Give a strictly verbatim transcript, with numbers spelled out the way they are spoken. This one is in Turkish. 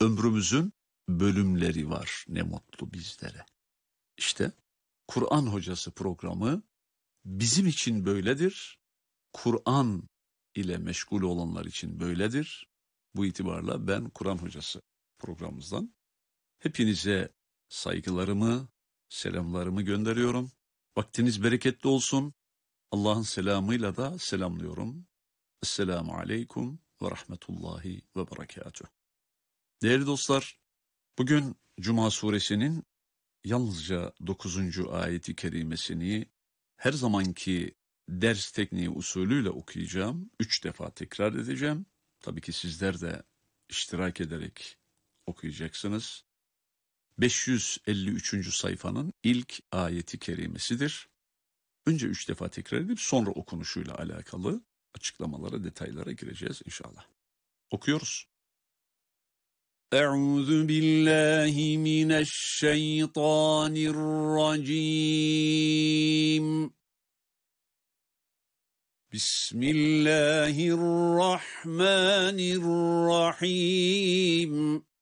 ömrümüzün bölümleri var. Ne mutlu bizlere. İşte Kur'an Hocası programı bizim için böyledir. Kur'an ile meşgul olanlar için böyledir. Bu itibarla ben Kur'an Hocası programımızdan hepinize saygılarımı, selamlarımı gönderiyorum. Vaktiniz bereketli olsun. Allah'ın selamıyla da selamlıyorum. Esselamu aleyküm ve rahmetullahi ve berekatuhu. Değerli dostlar, bugün Cuma suresinin yalnızca dokuzuncu ayeti kerimesini her zamanki ders tekniği usulüyle okuyacağım. Üç defa tekrar edeceğim. Tabii ki sizler de iştirak ederek okuyacaksınız. beş yüz elli üçüncü sayfanın ilk ayeti kerimesidir. Önce üç defa tekrar edip sonra okunuşuyla alakalı açıklamalara, detaylara gireceğiz inşallah. Okuyoruz. Euzu billahi mineşşeytanirracim. Bismillahirrahmanirrahim.